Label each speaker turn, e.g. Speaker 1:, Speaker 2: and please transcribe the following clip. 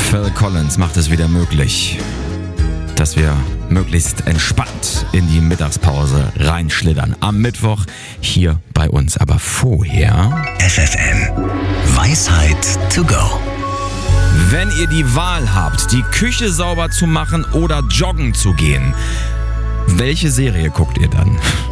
Speaker 1: Phil Collins macht es wieder möglich, dass wir möglichst entspannt in die Mittagspause reinschlittern. Am Mittwoch hier bei uns. Aber vorher...
Speaker 2: FFN. Weisheit to go.
Speaker 1: Wenn ihr die Wahl habt, die Küche sauber zu machen oder joggen zu gehen, welche Serie guckt ihr dann?